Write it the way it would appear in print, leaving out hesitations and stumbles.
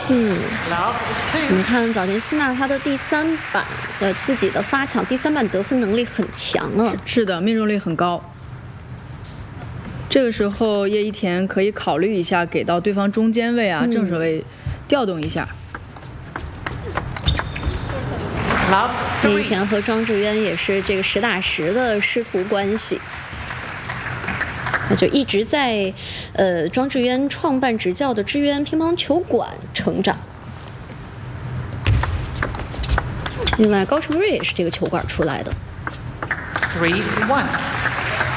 我们看早田希娜，她的第3板自己的发抢，第3板得分能力很强啊。 是的，命中率很高。这个时候叶一田可以考虑一下，给到对方中间位啊、正手位调动一下。 叶一田和庄智渊也是这个10打10的师徒关系。那就一直在庄智渊创办执教的智渊乒乓球馆成长。另外，高成瑞也是这个球馆出来的。 3-1。